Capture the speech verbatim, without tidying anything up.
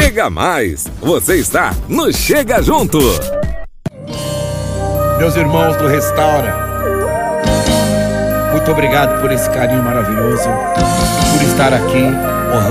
Chega Mais, você está no Chega Junto. Meus irmãos do Restaura, muito obrigado por esse carinho maravilhoso, por estar aqui